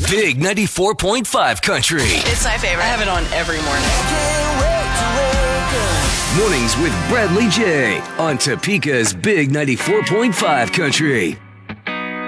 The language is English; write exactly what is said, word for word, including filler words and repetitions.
Big ninety-four point five Country. It's my favorite. I have it on every morning. Mornings with Bradley J on Topeka's Big ninety-four point five Country.